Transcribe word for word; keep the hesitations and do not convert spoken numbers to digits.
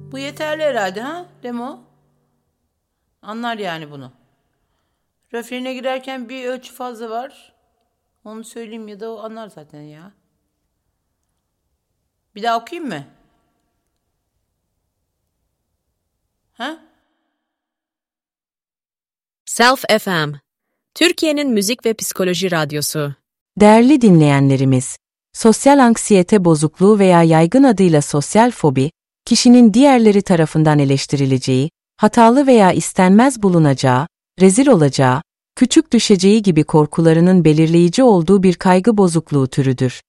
Bu yeterli herhalde ha Demo? Anlar yani bunu. Refrene girerken bir ölçü fazla var. Onu söyleyeyim ya da o anlar zaten ya. Bir daha okuyayım mı? Ha? Self F M, Türkiye'nin müzik ve psikoloji radyosu. Değerli dinleyenlerimiz, sosyal anksiyete bozukluğu veya yaygın adıyla sosyal fobi, kişinin diğerleri tarafından eleştirileceği, hatalı veya istenmez bulunacağı, rezil olacağı, küçük düşeceği gibi korkularının belirleyici olduğu bir kaygı bozukluğu türüdür.